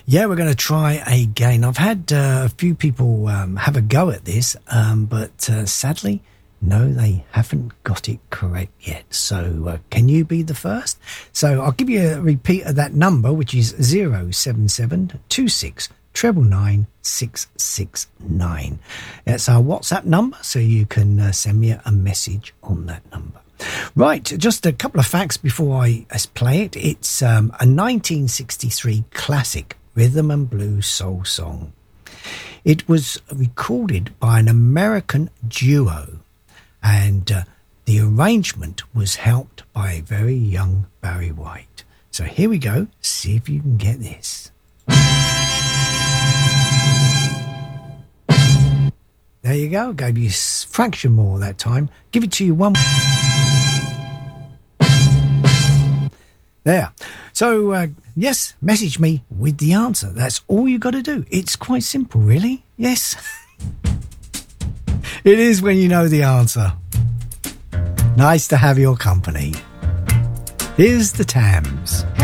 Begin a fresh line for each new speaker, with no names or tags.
Yeah, we're going to try again. I've had a few people have a go at this, but sadly, no, they haven't got it correct yet. So can you be the first? So I'll give you a repeat of that number, which is 07726 999 669. That's our WhatsApp number, so you can send me a message on that number. Right, just a couple of facts before I play it. It's a 1963 classic rhythm and blues soul song. It was recorded by an American duo, and the arrangement was helped by a very young Barry White. So here we go. See if you can get this. There you go. Gave you a fraction more that time. Give it to you one. There. So, yes, message me with the answer. That's all you got to do. It's quite simple, really. Yes. It is when you know the answer. Nice to have your company. Here's the Tams.